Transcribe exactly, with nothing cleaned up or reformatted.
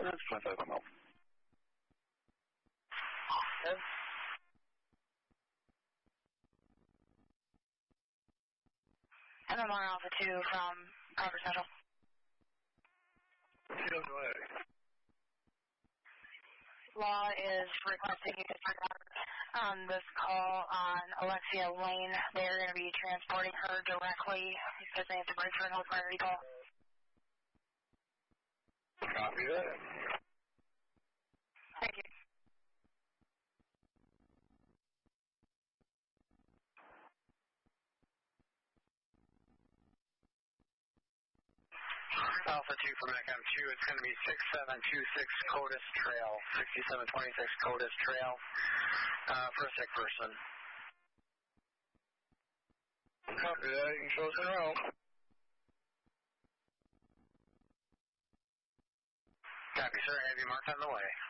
That's twenty-five miles. Okay. M M R Alpha two from Congress Central. T W A. Law is requesting you disregard um, this call on Alexia Lane. They're going to be transporting her directly because they have to break her and hold priority call. Copy that. Thank you. Alpha two from M C A M two, it's going to be six seven two six Codis Trail, sixty-seven twenty-six Codis Trail, uh, for a sick person. Copy that, you can show us in a row. Copy, sir, have you marked on the way.